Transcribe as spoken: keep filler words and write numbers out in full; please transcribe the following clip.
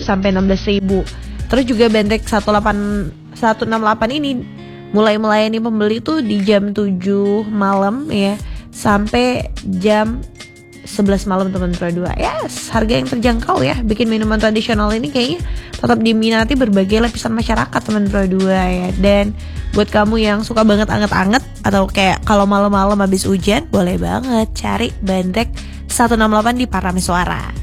sampai enam belas ribu. Terus juga bandrek satu delapan satu enam delapan ini mulai melayani pembeli tuh di jam tujuh malam ya sampai jam sebelas malam teman Pro dua. Yes, harga yang terjangkau ya. Bikin minuman tradisional ini kayaknya tetap diminati berbagai lapisan masyarakat teman Pro dua ya. Dan buat kamu yang suka banget anget-anget atau kayak kalau malam-malam habis hujan, boleh banget cari bandrek satu enam delapan di Parame Suara.